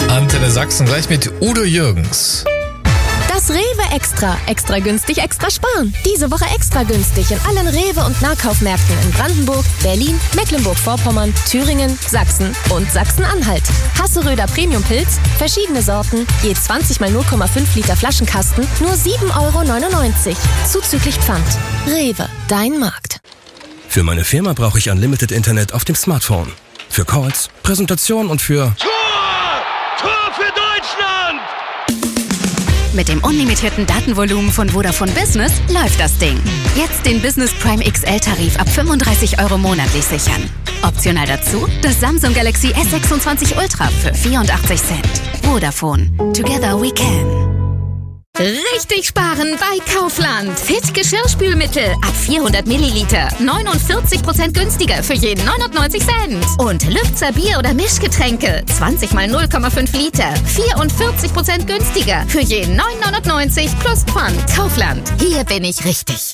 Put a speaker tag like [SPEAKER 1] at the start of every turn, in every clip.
[SPEAKER 1] Antenne Sachsen gleich mit Udo Jürgens.
[SPEAKER 2] Das Rewe Extra. Extra günstig, extra sparen. Diese Woche extra günstig in allen Rewe- und Nahkaufmärkten in Brandenburg, Berlin, Mecklenburg-Vorpommern, Thüringen, Sachsen und Sachsen-Anhalt. Hasseröder Premium-Pilz, verschiedene Sorten, je 20 mal 0,5 Liter Flaschenkasten, nur 7,99 €. Zuzüglich Pfand. Rewe, dein Markt.
[SPEAKER 3] Für meine Firma brauche ich Unlimited Internet auf dem Smartphone. Für Calls, Präsentationen und für...
[SPEAKER 4] Tor für Deutschland!
[SPEAKER 5] Mit dem unlimitierten Datenvolumen von Vodafone Business läuft das Ding. Jetzt den Business Prime XL-Tarif ab 35 € monatlich sichern. Optional dazu das Samsung Galaxy S26 Ultra für 84 Cent. Vodafone. Together we can.
[SPEAKER 6] Richtig sparen bei Kaufland. Fit Geschirrspülmittel ab 400 Milliliter. 49% günstiger für jeden 99 Cent. Und Lübzer Bier- oder Mischgetränke. 20 mal 0,5 Liter. 44% günstiger für jeden 9,99 plus Pfand. Kaufland. Hier bin ich richtig.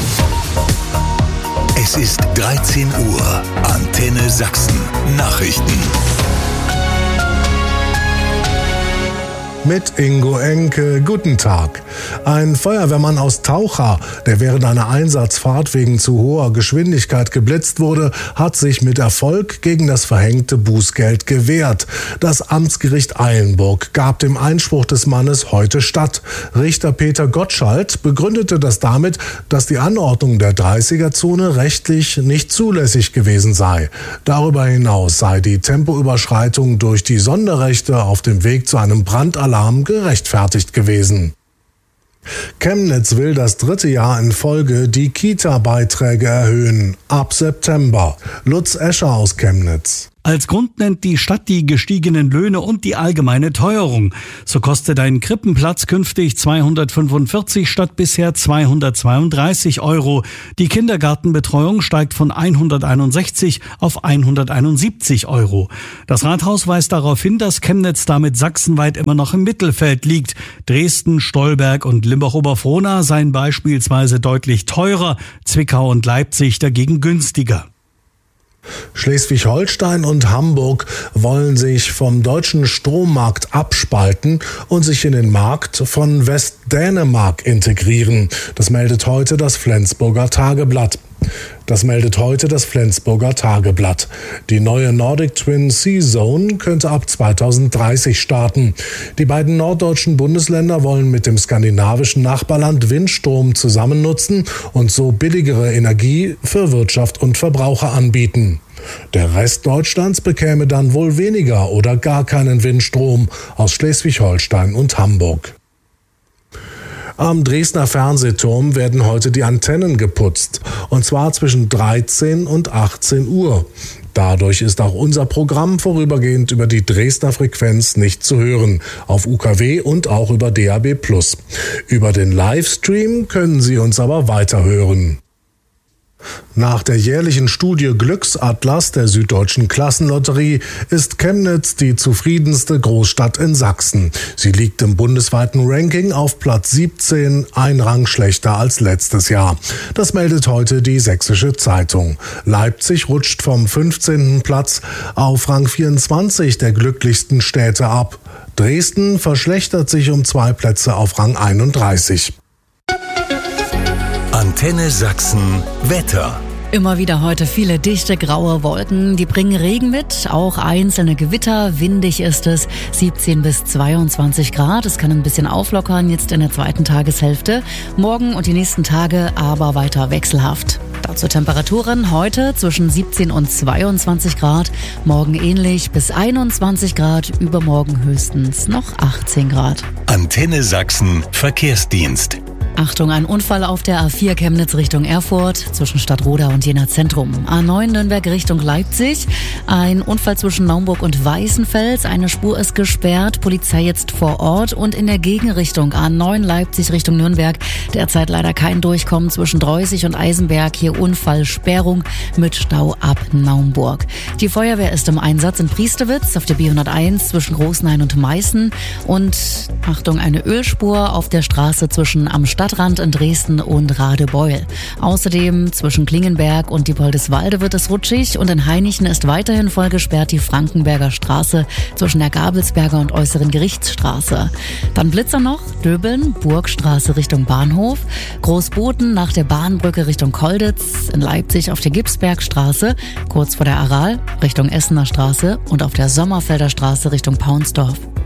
[SPEAKER 7] Es ist 13 Uhr. Antenne Sachsen. Nachrichten.
[SPEAKER 8] Mit Ingo Enke, guten Tag. Ein Feuerwehrmann aus Taucha, der während einer Einsatzfahrt wegen zu hoher Geschwindigkeit geblitzt wurde, hat sich mit Erfolg gegen das verhängte Bußgeld gewehrt. Das Amtsgericht Eilenburg gab dem Einspruch des Mannes heute statt. Richter Peter Gottschalk begründete das damit, dass die Anordnung der 30er-Zone rechtlich nicht zulässig gewesen sei. Darüber hinaus sei die Tempoüberschreitung durch die Sonderrechte auf dem Weg zu einem Brandalarm gerechtfertigt gewesen. Chemnitz will das 3. Jahr in Folge die Kita-Beiträge erhöhen. Ab September. Lutz Escher aus Chemnitz.
[SPEAKER 9] Als Grund nennt die Stadt die gestiegenen Löhne und die allgemeine Teuerung. So kostet ein Krippenplatz künftig 245 statt bisher 232 €. Die Kindergartenbetreuung steigt von 161 auf 171 €. Das Rathaus weist darauf hin, dass Chemnitz damit sachsenweit immer noch im Mittelfeld liegt. Dresden, Stolberg und Limbach-Oberfrohna seien beispielsweise deutlich teurer, Zwickau und Leipzig dagegen günstiger.
[SPEAKER 8] Schleswig-Holstein und Hamburg wollen sich vom deutschen Strommarkt abspalten und sich in den Markt von Westdänemark integrieren. Das meldet heute das Flensburger Tageblatt. Die neue Nordic Twin Sea Zone könnte ab 2030 starten. Die beiden norddeutschen Bundesländer wollen mit dem skandinavischen Nachbarland Windstrom zusammen nutzen und so billigere Energie für Wirtschaft und Verbraucher anbieten. Der Rest Deutschlands bekäme dann wohl weniger oder gar keinen Windstrom aus Schleswig-Holstein und Hamburg. Am Dresdner Fernsehturm werden heute die Antennen geputzt, und zwar zwischen 13 und 18 Uhr. Dadurch ist auch unser Programm vorübergehend über die Dresdner Frequenz nicht zu hören, auf UKW und auch über DAB+. Über den Livestream können Sie uns aber weiterhören. Nach der jährlichen Studie Glücksatlas der Süddeutschen Klassenlotterie ist Chemnitz die zufriedenste Großstadt in Sachsen. Sie liegt im bundesweiten Ranking auf Platz 17, ein Rang schlechter als letztes Jahr. Das meldet heute die Sächsische Zeitung. Leipzig rutscht vom 15. Platz auf Rang 24 der glücklichsten Städte ab. Dresden verschlechtert sich um 2 Plätze auf Rang 31.
[SPEAKER 7] Antenne Sachsen Wetter.
[SPEAKER 10] Immer wieder heute viele dichte graue Wolken, die bringen Regen mit, auch einzelne Gewitter, windig ist es, 17 bis 22 Grad. Es kann ein bisschen auflockern jetzt in der zweiten Tageshälfte. Morgen und die nächsten Tage aber weiter wechselhaft. Dazu Temperaturen heute zwischen 17 und 22 Grad, morgen ähnlich bis 21 Grad, übermorgen höchstens noch 18 Grad.
[SPEAKER 7] Antenne Sachsen Verkehrsdienst.
[SPEAKER 10] Achtung, ein Unfall auf der A4 Chemnitz Richtung Erfurt zwischen Stadtroda und Jena Zentrum. A9 Nürnberg Richtung Leipzig. Ein Unfall zwischen Naumburg und Weißenfels. Eine Spur ist gesperrt. Polizei jetzt vor Ort. Und in der Gegenrichtung A9 Leipzig Richtung Nürnberg. Derzeit leider kein Durchkommen zwischen Dreußig und Eisenberg. Hier Unfallsperrung mit Stau ab Naumburg. Die Feuerwehr ist im Einsatz in Priestewitz auf der B101 zwischen Großenhain und Meißen. Und Achtung, eine Ölspur auf der Straße zwischen Am Stadtrand in Dresden und Radebeul. Außerdem zwischen Klingenberg und Diepoldeswalde wird es rutschig und in Hainichen ist weiterhin voll gesperrt die Frankenberger Straße zwischen der Gabelsberger und Äußeren Gerichtsstraße. Dann Blitzer noch, Döbeln, Burgstraße Richtung Bahnhof, Großboden nach der Bahnbrücke Richtung Kolditz, in Leipzig auf der Gipsbergstraße, kurz vor der Aral Richtung Essener Straße und auf der Sommerfelder Straße Richtung Paunsdorf.